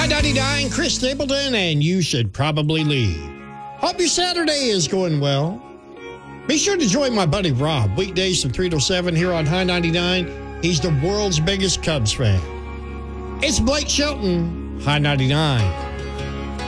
99, Chris Stapleton, and You Should Probably Leave. Hope your Saturday is going well. Be sure to join my buddy Rob, weekdays from 3 to 7 here on High 99. He's the world's biggest Cubs fan. It's Blake Shelton, High 99.